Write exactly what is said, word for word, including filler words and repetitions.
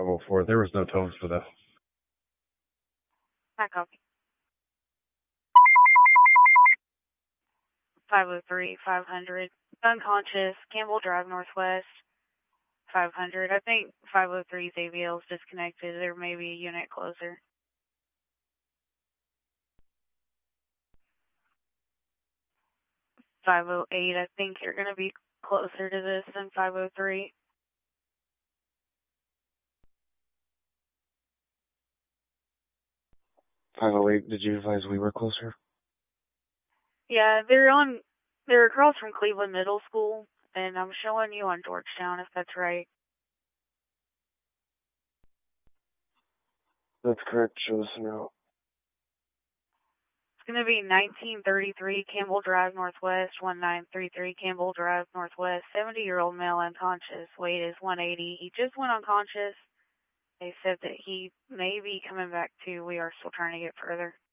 five oh four. There was no tones for that. I copy. five oh three, five hundred. Unconscious, Campbell Drive Northwest. five hundred. I think five oh three's A V L is disconnected. There may be a unit closer. five oh eight, I think you're going to be closer to this than five oh three. five oh eight, did you advise we were closer? Yeah, they're on, they're across from Cleveland Middle School, and I'm showing you on Georgetown, if that's right. That's correct. Show us an route. It's going to be nineteen thirty-three Campbell Drive Northwest, nineteen thirty-three Campbell Drive Northwest, seventy-year-old male unconscious, weight is one eighty. He just went unconscious. They said that he may be coming back too. We are still trying to get further.